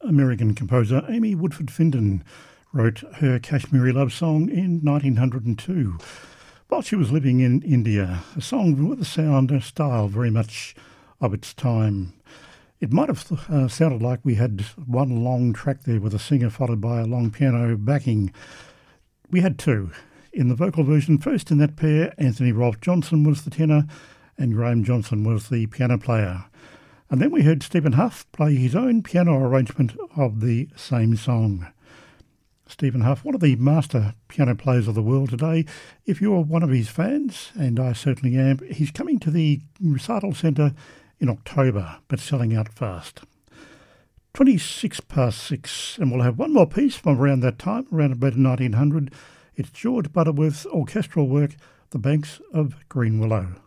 American composer Amy Woodford Findon wrote her Kashmiri love song in 1902 while she was living in India, a song with a sound and style very much of its time. It might have sounded like we had one long track there with a singer followed by a long piano backing. We had two. In the vocal version, first in that pair, Anthony Rolfe Johnson was the tenor and Graham Johnson was the piano player. And then we heard Stephen Huff play his own piano arrangement of the same song. Stephen Huff, one of the master piano players of the world today. If you're one of his fans, and I certainly am, he's coming to the Recital Centre in October, but selling out fast. 6:26, and we'll have one more piece from around that time, around about 1900. It's George Butterworth's orchestral work, The Banks of Green Willow.